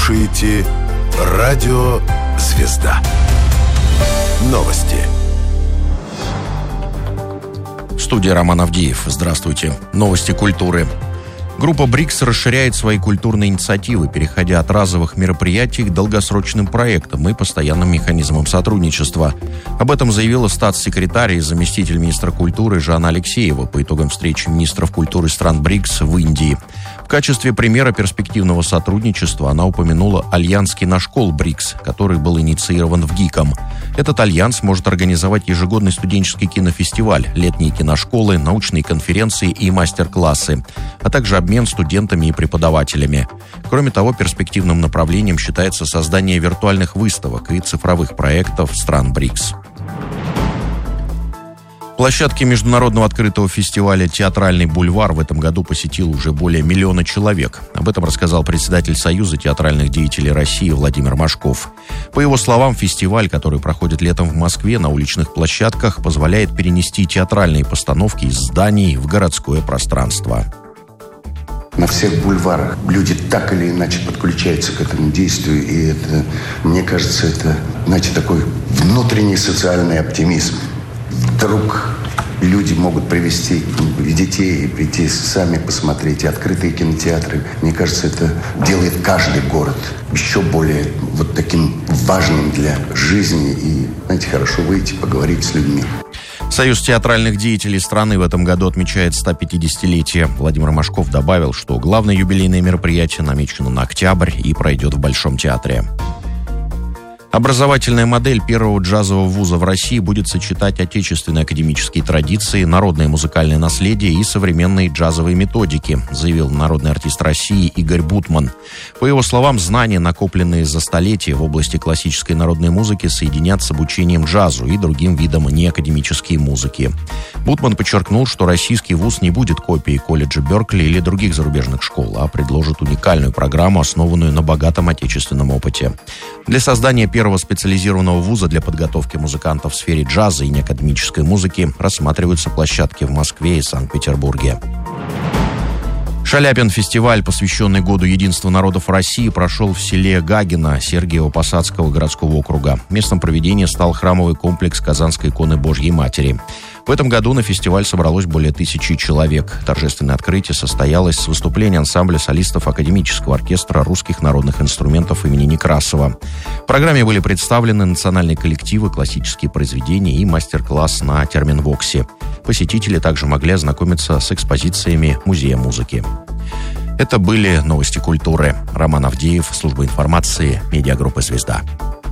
слушаете Радио Звезда. Новости. В студии Роман Авдеев. Здравствуйте. Новости культуры. Группа БРИКС расширяет свои культурные инициативы, переходя от разовых мероприятий к долгосрочным проектам и постоянным механизмам сотрудничества. Об этом заявила статс-секретарь и заместитель министра культуры Жанна Алексеева по итогам встречи министров культуры стран БРИКС в Индии. В качестве примера перспективного сотрудничества она упомянула Альянс киношкол БРИКС, который был инициирован в ГИКом. Этот альянс может организовать ежегодный студенческий кинофестиваль, летние киношколы, научные конференции и мастер-классы, а также обмен студентами и преподавателями. Кроме того, перспективным направлением считается создание виртуальных выставок и цифровых проектов стран БРИКС. Площадки международного открытого фестиваля «Театральный бульвар» в этом году посетил уже более 1 миллиона человек. Об этом рассказал председатель Союза театральных деятелей России Владимир Машков. По его словам, фестиваль, который проходит летом в Москве на уличных площадках, позволяет перенести театральные постановки из зданий в городское пространство. На всех бульварах люди так или иначе подключаются к этому действию, и это, мне кажется, это, знаете, такой внутренний социальный оптимизм. Вдруг люди могут привести и детей, и прийти сами посмотреть, и открытые кинотеатры. Мне кажется, это делает каждый город еще более вот таким важным для жизни. И, знаете, хорошо выйти, поговорить с людьми. Союз театральных деятелей страны в этом году отмечает 150-летие. Владимир Машков добавил, что главное юбилейное мероприятие намечено на октябрь и пройдет в Большом театре. Образовательная модель первого джазового вуза в России будет сочетать отечественные академические традиции, народное музыкальное наследие и современные джазовые методики, заявил народный артист России Игорь Бутман. По его словам, знания, накопленные за столетия в области классической народной музыки, соединят с обучением джазу и другим видам неакадемической музыки. Бутман подчеркнул, что российский вуз не будет копией колледжа Беркли или других зарубежных школ, а предложит уникальную программу, основанную на богатом отечественном опыте. Для создания первого специализированного вуза для подготовки музыкантов в сфере джаза и неакадемической музыки рассматриваются площадки в Москве и Санкт-Петербурге. Шаляпин-фестиваль, посвященный Году единства народов России, прошел в селе Гагино Сергиево-Посадского городского округа. Местом проведения стал храмовый комплекс Казанской иконы Божьей Матери. В этом году на фестиваль собралось более 1000 человек. Торжественное открытие состоялось с выступления ансамбля солистов Академического оркестра русских народных инструментов имени Некрасова. В программе были представлены национальные коллективы, классические произведения и мастер-класс на терминвоксе. Посетители также могли ознакомиться с экспозициями Музея музыки. Это были новости культуры. Роман Авдеев, служба информации, медиагруппа «Звезда».